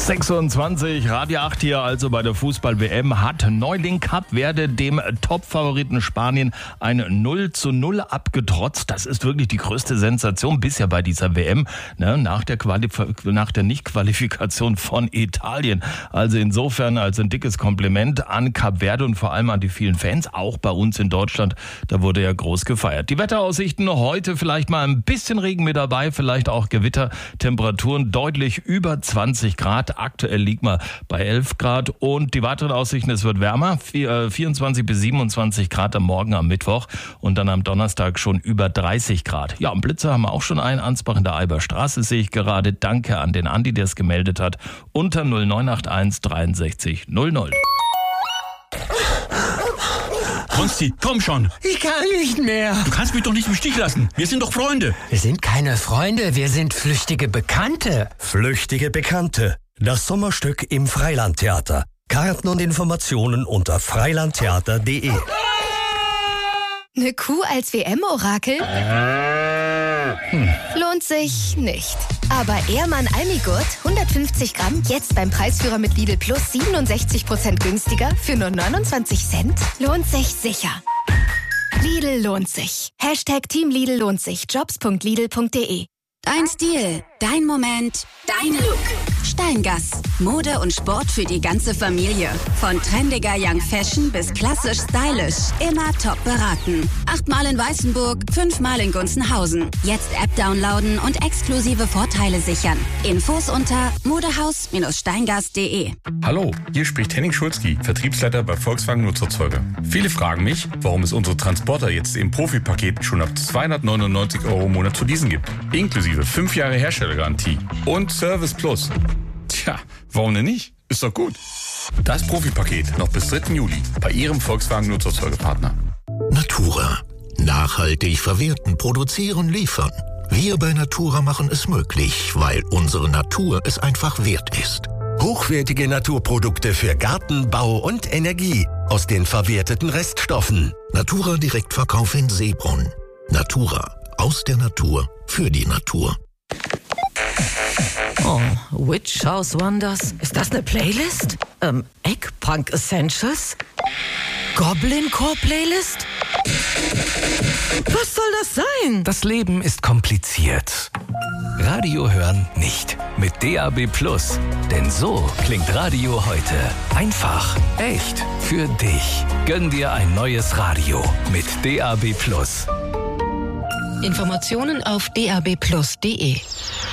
6:26, Radio 8 hier also bei der Fußball-WM hat Neuling Kap Verde dem Top-Favoriten Spanien ein 0:0 abgetrotzt. Das ist wirklich die größte Sensation bisher bei dieser WM, ne, nach der Nicht-Qualifikation von Italien. Also insofern als ein dickes Kompliment an Kap Verde und vor allem an die vielen Fans, auch bei uns in Deutschland. Da wurde ja groß gefeiert. Die Wetteraussichten heute vielleicht mal ein bisschen Regen mit dabei, vielleicht auch Gewitter, Temperaturen deutlich über 20 Grad. Aktuell liegt man bei 11 Grad und die weiteren Aussichten, es wird wärmer, 24 bis 27 Grad am Morgen am Mittwoch und dann am Donnerstag schon über 30 Grad. Ja, und Blitze haben wir auch schon einen. Ansbach in der Eiberstraße sehe ich gerade. Danke an den Andi, der es gemeldet hat. Unter 0981 63 00. Konsti, komm schon. Ich kann nicht mehr. Du kannst mich doch nicht im Stich lassen. Wir sind doch Freunde. Wir sind keine Freunde, wir sind flüchtige Bekannte. Flüchtige Bekannte. Das Sommerstück im Freilandtheater. Karten und Informationen unter freilandtheater.de. Eine Kuh als WM-Orakel? Lohnt sich nicht. Aber Ehrmann Almigurt, 150 Gramm, jetzt beim Preisführer mit Lidl Plus 67% günstiger für nur 29 Cent? Lohnt sich sicher. Lidl lohnt sich. Hashtag Team Lidl lohnt sich. Jobs.lidl.de. Dein Stil, dein Moment, dein Look. Steingass. Mode und Sport für die ganze Familie. Von trendiger Young Fashion bis klassisch stylisch. Immer top beraten. 8-mal in Weißenburg, 5-mal in Gunzenhausen. Jetzt App downloaden und exklusive Vorteile sichern. Infos unter modehaus-steingass.de. Hallo, hier spricht Henning Schulzki, Vertriebsleiter bei Volkswagen Nutzerzeuger. Viele fragen mich, warum es unsere Transporter jetzt im Profipaket schon ab 299 € im Monat zu leasen gibt. Inklusive 5 Jahre Herstellergarantie und Service Plus. Tja, warum denn nicht? Ist doch gut. Das Profipaket noch bis 3. Juli bei Ihrem Volkswagen Nutzerzeugerpartner. Natura. Nachhaltig verwerten, produzieren, liefern. Wir bei Natura machen es möglich, weil unsere Natur es einfach wert ist. Hochwertige Naturprodukte für Garten, Bau und Energie aus den verwerteten Reststoffen. Natura Direktverkauf in Seebrunn. Natura. Aus der Natur. Für die Natur. Oh, Witch House Wonders. Ist das eine Playlist? Eggpunk Essentials? Goblin Core Playlist? Was soll das sein? Das Leben ist kompliziert. Radio hören nicht. Mit DAB+. Denn so klingt Radio heute. Einfach, echt, für dich. Gönn dir ein neues Radio mit DAB+. Informationen auf dabplus.de.